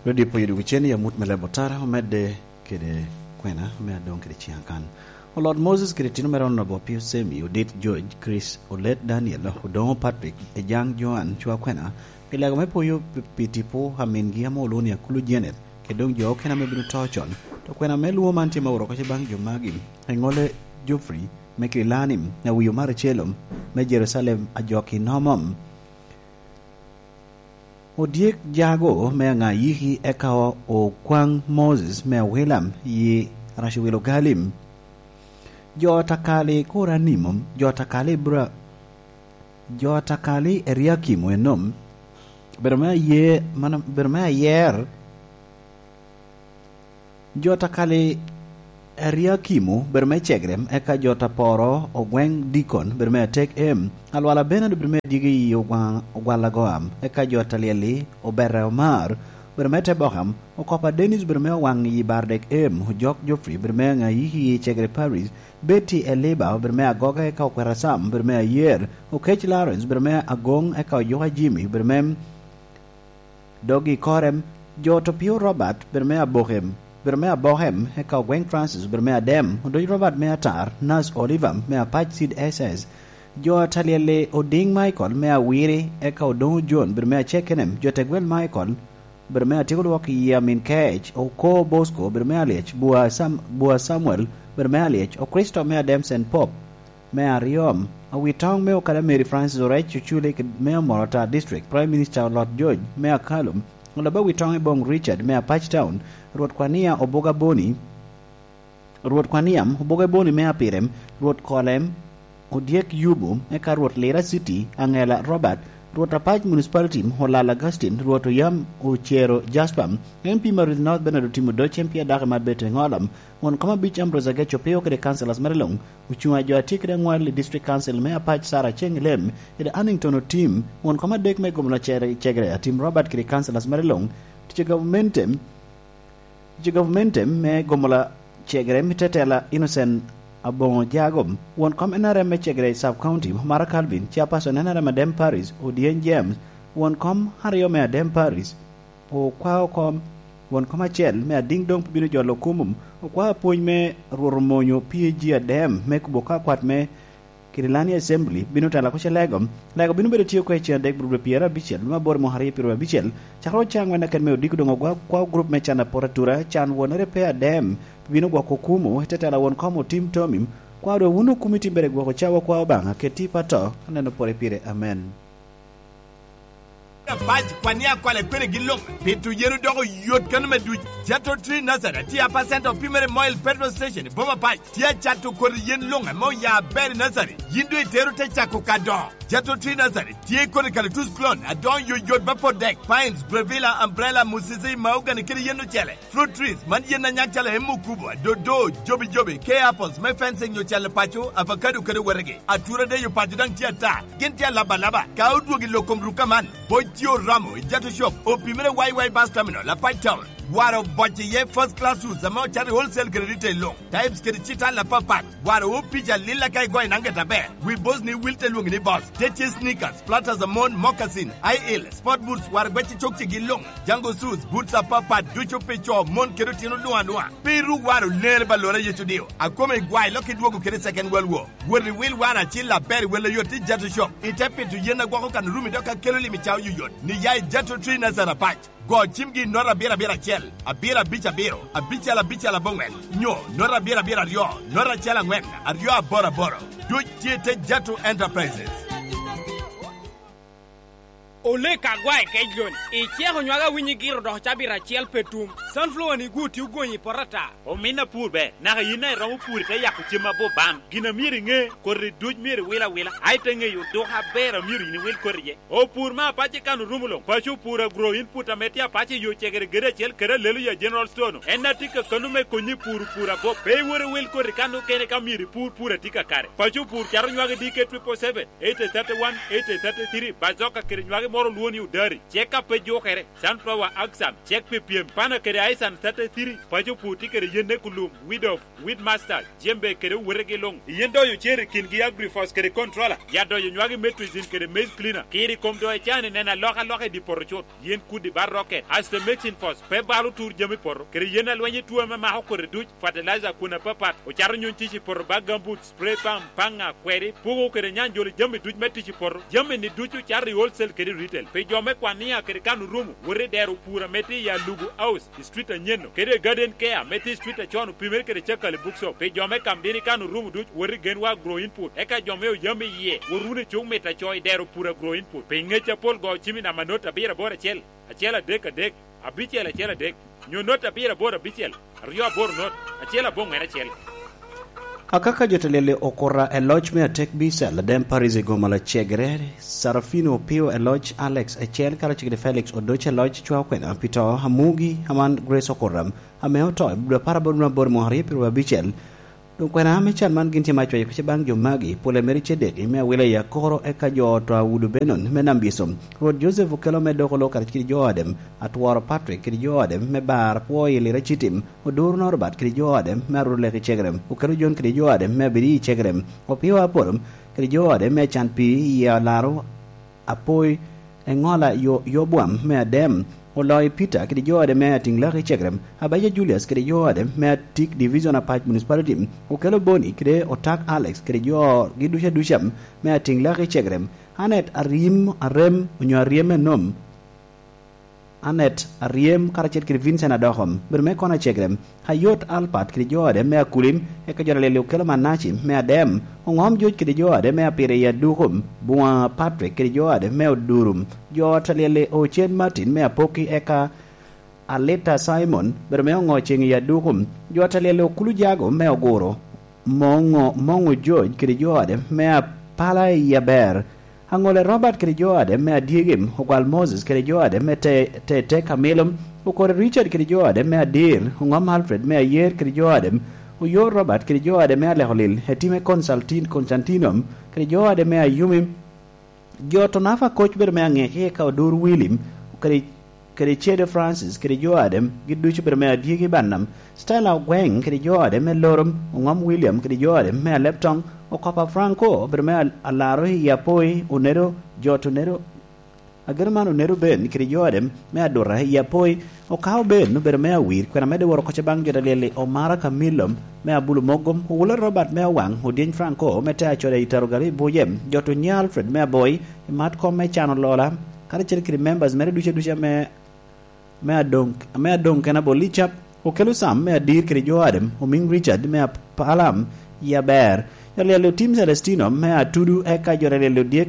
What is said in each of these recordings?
Rodi po yudu cheni ya mut mele botara omede kede kwena me adon kede chiankan. O Lord Moses kede tino meron no bo Pio Semi Odit George Chris Olet Daniel Odongo Patrick Ejang Joan chua kwena ilago me po yu pitipo hamingi ya moloni ya kulu Janet kedong jo kena me binu tochon to kwena me luo manti mauro kache bang jo magim hengole Joffrey me kilanim na wiyo mara chelom me Jerusalem ajoki nomom Odiek jago me nga yihi ekawa o kwang Moses me wilam yi rashiwilo galim Jota kali kuranimum Jota kali eriakim wenom berma yer Jota kali eriakimu berma chegrem eka jota poro ogweng dikon berma tek em alwala bena de berma digi ogwala goam eka jota lieli obera omar berma te boham okopa Dennis berma wang yi bardek em hujok Joffrey berma nga yi chegre Paris Betty Eleba berma agoga eka okwerasam berma yer okech Lawrence berma agong eka yoha Jimmy berma Dogi Korem Joto Pio Robert berma bohem eka Gwen Francis berma dem Doi Robert mea tar Nas Oliver mea Patch Seed SS Jo taliele Oding Michael mea Wiri eka Odong John berma Checkenem Jotegwel Michael berma Tigolwak Yamin Cage Oko Bosco berma Lech Bua Samuel berma Lech O Christo mea Demsen Pop mea Riom Awitong mea Okada Mary Francis Orech Chuchule mea Morata District Prime Minister Lord George mea Kalum Olaba witong ebong Richard mea Patchtown Ruot Kwania Oboga Boni Ruot Kwaniam Oboga Boni mea Pirem Ruot Kolem Odiek Yubu eka Ruot Lera City Angela Robert Ruot Rapach Municipality Holala Agustin Ruot Yam Uchero Jaspam MP Marit North Benado Timodo Chempia Dakamat Bete Ngolam Won Kama Beach Ambrose Agacho Peo Kede Councilors Marilong Uchuma Jo Atikre Ngwali District Council mea Patch Sarah Chenglem Ede Annington team Won Kama Dek me Gomla Chegre Team Robert Kede Councilors Marilong Tiche Governmentem me Gomola Chegre Mitetela Innocent Abon Jagom won kom NRM me Chegre Sub County Mara Calvin Chairperson NRM Dem Paris Odien James won kom Hario me Dem Paris o kwao kom won kom achel me ding dong bino jolo kumum o kwa poñ me rormonyo PG Dem me kuboka kwat me Kirilani Assembly bino tala ko legom bino bedo tiyo ko chen dek bru piera bichel ma bor mo hari piero bichel chakro chang wana ken me diku dongo kwa group me chana poratura chan wonere pe Dem bino gwa kokumo tetala won komo team tomim kwa do wunu kumiti bere gwa ko chawa kwa obanga keti pato neno pore pire amen Paj kwania kwale kwene gilong pitu yeru dogo yot kanuma du Jato Tree Nazara tia percent of Primary Moil petrol station Boma Paj tia chatu kori yen longa mo ya beri Nazari yindu iteru te chako kadon Jato Tree Nazari tia kori kalitus klon adon yo yot bapo deck Pines, Brevilla, Umbrella, Musisi, Mauga ni kiri yenu chele Fruit trees, man yena nyak chale hemu kubwa Dodo, jobi, kay apples, me fencing yo chale pacho Avocado kare werege Atura de yo pajudang tia ta Gentia laba Kaudu gilokom rukaman Tio Ramo, Jato Shop, O Primera YY Bus Terminal, La Pipe Town. Waro Boche first class routes, Amount Chari Wholesale Credit Long. Types Kerichita La Papat. Waro Pija Lila Kai Goy Nangeta Bear. We both need Wilton Lung in the boss. Teche sneakers, Platters Amon, Moccasin, IL, Sport Boots, Warbechi Chokchi Gilong, Django Suits, Boots A Papat, Ducho Pecho, Mon Kerutino Luanua. Peru Waro Nerba Lora Yetudio. A come Guay, Lockheed Wogo Kere Second World War. Where the will Wana Chilla Berry will Yoti Jato Shop. Itepe to Yena Guaco and Rumi Doka Keruli Michao Yuyot. Niyai Jato Tree Nazara Patch. Go Chimgi Nora Bira Chel, a Bira Bicha Biro, a Bicha la Bongen, No, Nora Bira Rio, Nora Chela Wen, a Rio Bora Do Chiete Jato Enterprises. Ole kagwai kejon e chego nywaga winyi giro do chabira chiel petum sunflower ni guti ugonyi porata o mina purbe na yina ramu pur te yakuchima bo bam gina miri nge korri duj miri wila ai tenge yu do ha bera miri ni wil korje o pur ma pachi kanu rumulo pachu pura grow input ametia pachi yu chegere gere chel kere lelu ya general stone enatika kanume konyi pura bo pe wore wil korri kanu kene kamiri pura tika kare pachu pur charo nywaga DK 777 831 833 bazoka kere nywaga moro luoni udari che ka pe jo kere sunflower aksam che pe piem pana kere aisan sate thiri pa jo puti kere yende kulum with master jembe kere werege long yendo yo chere kin gi agriforce kere controller ya do yo nywagi metrizin kere maize cleaner kiri kom do chane nena loka di porchot yen kudi bar rocket as the mixing force pe balu tur jemi por kere yena lwenye tuwa ma ho kore duch fertilizer kuna papat o charo nyon tichi por bagambut spray pam panga kweri pugo kere nyanjoli jemi duch metichi por jemi ni duchu chari wholesale kere retail pe jome kwania kere kanu rumu wore deru pura meti ya lugu house street nyeno kere garden care meti street chonu pimer kere chakale bookshop pe jome kamdini kanu rumu duch wore genwa grow input eka jome o jemi ye worune chung meta choy deru pura grow input pe ngecha pol go chimi na manota bira bora chel achela dek abichela chela dek nyo nota bira bora bichel rio bor not achela bonga na chel akaka jotelele okora e loch me atek bisel dem Paris gomala chegre Sarafino Pio e loch Alex Echel kara chigre Felix Odoche loch chwa kwena pito hamugi haman Grace Okoram ameoto bdo parabona bor mohari piro bichel don kwena amechan man ginti macho ye bang jomagi pole meriche de me wile ya koro e ka jo to wudu benon menambisom Rod Joseph Okelo me dokolo kara chigre jo adem atwaro Patrick kiri jo adem me bar po ile rachitim odur norbat kiri jo adem me rule ke chegrem Okelo John kiri jo adem me biri chegrem opio aporum kiri jo adem me chan pi ya laro apoi engola yo buam me adem Oloi Peter kidi jo adem me ting la chegrem abaye Julius kidi jo adem me tik division apart municipality Okelo Boni kidi otak Alex kidi jo gidusha dusham me ting la chegrem Anet arem onyo ariem nom Anet ariem karachet kidi Vincent adohom berme kona chegrem hayot alpat kidi jo adem me akulim e ka jorale le Okelo manachi me adem ongom joj kidi jo adem me apire ya duhum bua Patrick kidi jo adem me odurum jo talele Ochen Martin me apoki eka Aleta Simon berme ongo chingi ya duhum jo talele okulu jago me ogoro mongo George kidi jo adem me apala ya ber Angole Robert kidi jo adem me adigim ogwal Moses kidi jo adem me te Camillum okore Richard kidi jo adem me adir ongom Alfred me ayer kidi jo adem uyo Robert kidi jo adem me aleholil hetime Constantinum kidi jo adem me ayumim jo tonafa coach ber me angeke ka odur William kidi Chede Francis kidi jo adem giduchi ber me adigi bannam Stella Weng kidi jo adem me lorum ongom William kidi jo adem me leptong Okopa Franco berme alaro yapoi unero jotunero agerman unero ben kiri joadem me adora yapoi okao ben no berme awir kwena mede woro koche bang jodalele Omara Camillum me abulu mogom wula Robert me wang Odien Franco me ta chode itarogari boyem jotu Alfred me boy mat kom me chano lola kare kiri members mere duche me adong kana bolichap Okelo Sam me adir kiri joadem Oming Richard me palam yaber Yalelo Tim Celestino me atudu eka jorelelo diek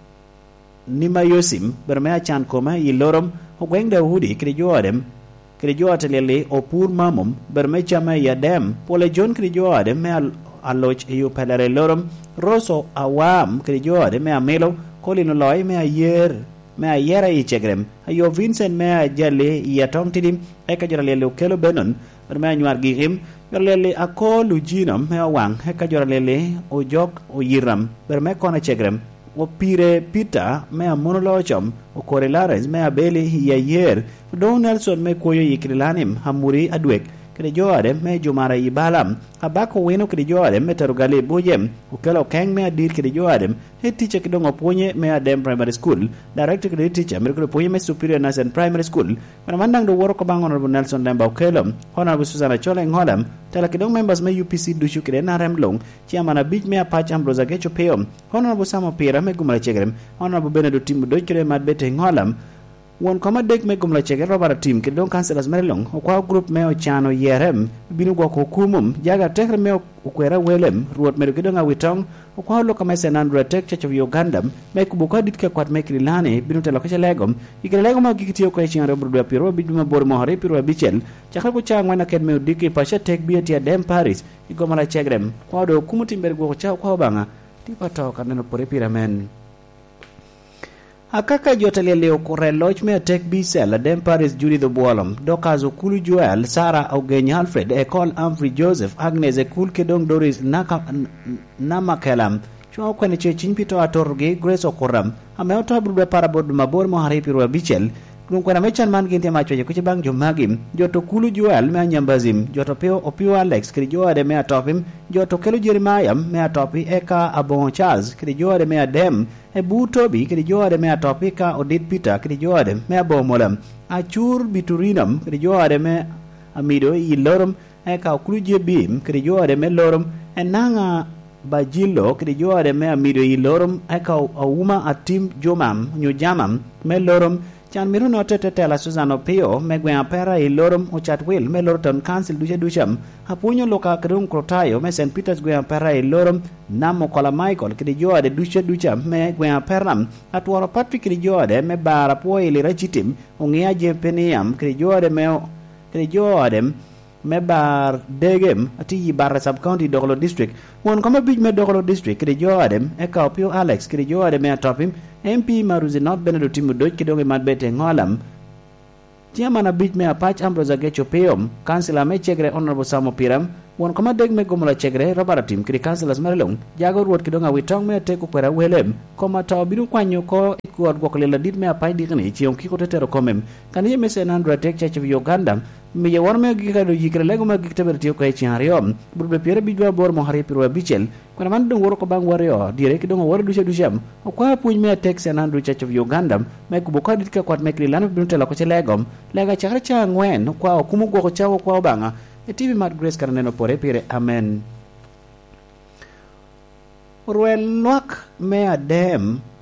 Nima Yosim berme achan koma yilorom ogwengda hudi krijo adem krijo atelele opur mamum berme chama yadem pole John krijo adem me aloch yu pelare lorom Roso awam krijo adem me amelo kolino loy me ayera ichegrem ayo Vincent me ajale yatom tidim eka jorelelo Okelo Benon berme anyuar gihim Yorlele ako lujinom me wang heka jorlele o jok o yiram berme kona chegrem o pire Peter me monolochom o corelares me abeli yayer do Nelson me koyo yikrilanim hamuri adwek kede joade me jumara ibalam abako weno kede joade me tarugale bojem Okelo Kang me adir kede joade he teacher kidongo ponye me adem primary school director kede teacher me kede ponye me superior nasan primary school mana mandang do woro ko bang honorable Nelson Lemba Okelo honorable Susanna Chole ngolam tela kidong members me UPC dushu kede narem long chiamana big me apach Ambrosa Gecho Peom honorable Samo Pira me gumala chegrem honorable Benedict Timbu do kede madbete ngolam Won koma dek me gumla chege robara team ke don councilors merlong okwa group me ochano yerem binu go hukumum jaga tekre me okwera welem ruot me ke donga witong okwa lo kama senandro tek Church of Uganda me kubuka dit ke kwat me krilane binu telo ke legom ikre legom ma gikiti ko chinga robro piro biduma bor mo hare piro bichel chakal ko changwa na ken me diki pasha tek biati adem Paris igomala chegrem kwa do kumutimber go cha kwa banga tipato kaneno pore piramen Akaka jotalele okore loch me atek bisel adem Paris Judy the Boalom Dokas Okulu Joel Sarah Ogenya Alfred Ecole Humphrey Joseph Agnes Ekul Kedong Doris Namakelam chwa kwene chechin pito atorgi Grace Okoram ame otabrude parabod mabor mo hari piru abichel Nung kwena mechan man ginti machoje kuchi bang jomagim joto kulu Joel me anyambazim joto pio opio Alex kiri joade me atopim joto kelu Jeremiah me atopi eka Abon Charles kiri joade me adem e butobi kiri joade me atopi ka Odit Peter kiri joade me abomolam achur biturinam kiri joade me amido i lorum eka okulu jebim kiri joade me lorum enanga bajilo kiri joade me amido i lorum eka auma atim jomam nyujamam me lorum Chan miru no tetela Susano Pio megwe apera i lorum Ochatwil me lorton council dusham hapunyo loka krum krotayo me St Peters gwe apera i lorum namo kola Michael kidi joade dusham me gwe aperam atworo Patrick kidi joade me bara po ili rachitim ungia jempeniam kidi joade me bar degem ati bar sub county Dogolo district won kama bij me Dogolo district kidi joade e kaopio Alex kidi joade me atopim MP Maruzi not Benedict Timudoj kidonge madbete ngolam Tiamana bij me apach Ambrose Gecho Peom Councilor me chegre Honorable Samo Piram won kama deg me gomola chegre Robert Tim kidi councilors Marilong jago ruot kidonga witong me teko kwera welem koma taw bidu kwanyo ko ikuot gokolela dit me apach dikni chiong kiko tetero komem kaniye me Senandra Tek Church of Uganda mi ye warme gika do yikre lego ma gikta bertio kay chiariom burbe pere bijwa bor mo hari piru bichel kuna man dong woro ko bang wario dire ki dong woro dusham o kwa puñ me tek Senandra Church of Uganda me ku bokadi ka kwat me kri lanu binutela ko chelegom lega chara cha ngwen kwa kumu go ko chawo kwa banga e TV Mat Grace karneno pore pire amen Ruel nwak me adem